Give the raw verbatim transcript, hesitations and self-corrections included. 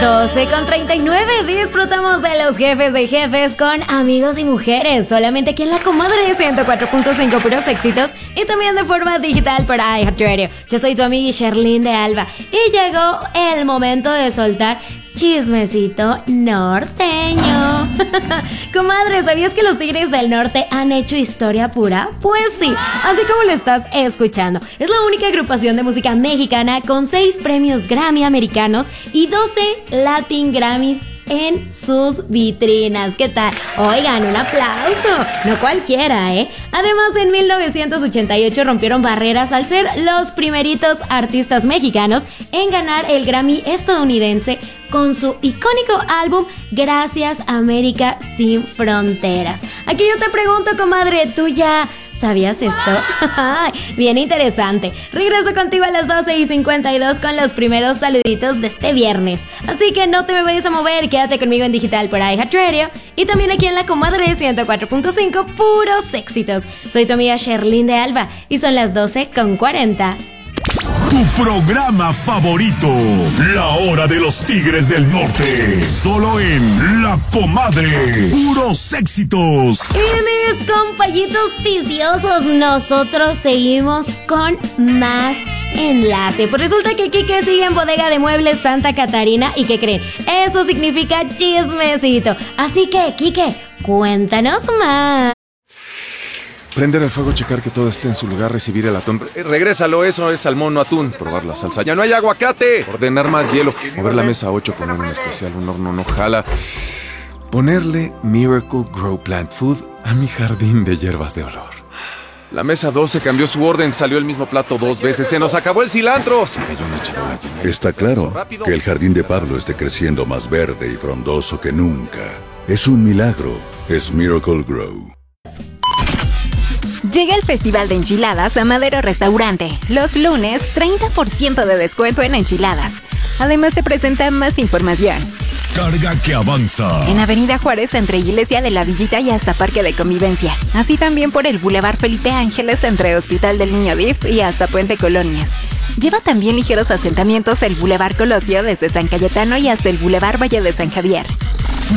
doce con treinta y nueve, disfrutamos de los jefes de jefes con amigos y mujeres, solamente aquí en La Comadre ciento cuatro punto cinco, puros éxitos, y también de forma digital por iHeartRadio. Yo soy tu amiga Sherlyn de Alba, y llegó el momento de soltar chismecito norteño. Comadre, ¿sabías que los Tigres del Norte han hecho historia pura? Pues sí, así como lo estás escuchando. Es la única agrupación de música mexicana con seis premios Grammy americanos y doce Latin Grammys en sus vitrinas. ¿Qué tal? Oigan, un aplauso. No cualquiera, ¿eh? Además, en mil novecientos ochenta y ocho rompieron barreras al ser los primeritos artistas mexicanos en ganar el Grammy estadounidense con su icónico álbum Gracias América Sin Fronteras. Aquí yo te pregunto, comadre, ¿tú ya sabías esto? Bien interesante. Regreso contigo a las doce y cincuenta y dos con los primeros saluditos de este viernes. Así que no te me vayas a mover, quédate conmigo en digital por iHeartRadio y también aquí en La Comadre ciento cuatro punto cinco, puros éxitos. Soy tu amiga Sherlyn de Alba y son las doce con cuarenta. Tu programa favorito, La Hora de los Tigres del Norte, solo en La Comadre, puros éxitos. Y mis compañitos viciosos, nosotros seguimos con más enlace. Pues resulta que Quique sigue en Bodega de Muebles Santa Catarina, ¿y qué creen? Eso significa chismecito. Así que, Quique, cuéntanos más. Prender el fuego, checar que todo esté en su lugar, recibir el atún. Eh, regrésalo, eso es salmón, no atún. Probar la salsa. ¡Ya no hay aguacate! Ordenar más hielo. Mover la mesa ocho, poner un especial, un horno no jala. Ponerle Miracle Grow Plant Food a mi jardín de hierbas de olor. La mesa doce cambió su orden, salió el mismo plato dos veces. ¡Se nos acabó el cilantro! Se cayó una charola llena. Está claro que el jardín de Pablo esté creciendo más verde y frondoso que nunca. Es un milagro. Es Miracle Grow. Llega el Festival de Enchiladas a Madero Restaurante. Los lunes, treinta por ciento de descuento en enchiladas. Además te presenta más información. Carga que avanza. En Avenida Juárez, entre Iglesia de la Villita y hasta Parque de Convivencia. Así también por el Boulevard Felipe Ángeles, entre Hospital del Niño D I F y hasta Puente Colonias. Lleva también ligeros asentamientos el Boulevard Colosio desde San Cayetano y hasta el Boulevard Valle de San Javier.